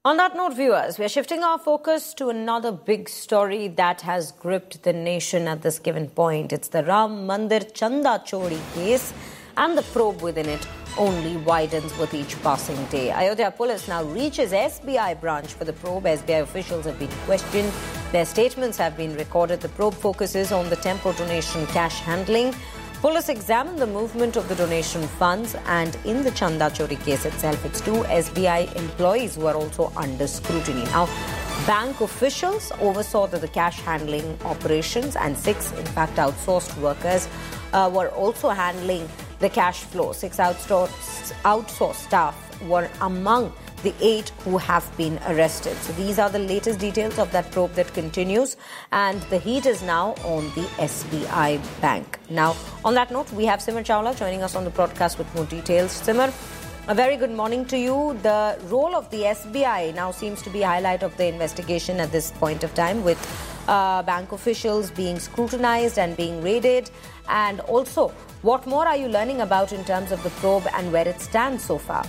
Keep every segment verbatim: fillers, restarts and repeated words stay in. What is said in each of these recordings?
On that note, viewers, we're shifting our focus to another big story that has gripped the nation at this given point. It's the Ram Mandir Chanda Chori case, and the probe within it only widens with each passing day. Ayodhya Police now reaches S B I branch for the probe. S B I officials have been questioned. Their statements have been recorded. The probe focuses on the tempo donation cash handling. Police examined the movement of the donation funds, and in the Chanda Chori case itself, it's two S B I employees who are also under scrutiny. Now, bank officials oversaw the, the cash handling operations, and six, in fact, outsourced workers uh, were also handling the cash flow. Six outsourced, outsourced staff were among the eight who have been arrested. So these are the latest details of that probe that continues, and the heat is now on the S B I bank. Now, on that note, we have Simar Chawla joining us on the broadcast with more details. Simar, a very good morning to you. The role of the S B I now seems to be a highlight of the investigation at this point of time, with uh, bank officials being scrutinized and being raided. And also, what more are you learning about in terms of the probe and where it stands so far?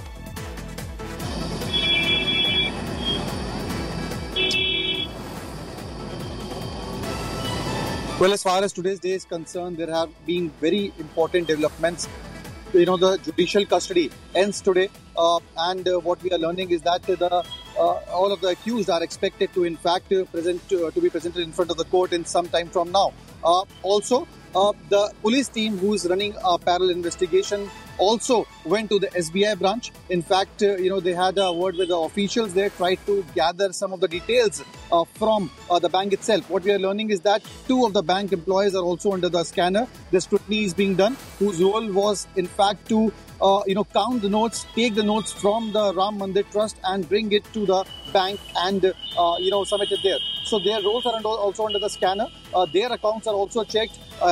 Well, as far as today's day is concerned, there have been very important developments. You know, the judicial custody ends today, uh, and uh, what we are learning is that the uh, all of the accused are expected to, in fact, uh, present uh, to be presented in front of the court in some time from now. Uh, also, uh, the police team who is running a parallel investigation also went to the S B I branch. In fact, uh, you know, they had a word with the officials there, tried to gather some of the details uh, from uh, the bank itself. What we are learning is that two of the bank employees are also under the scanner. The scrutiny is being done, whose role was, in fact, to Uh, you know, count the notes, take the notes from the Ram Mandir Trust and bring it to the bank and, uh, you know, submit it there. So their roles are also under the scanner. Uh, their accounts are also checked. Uh,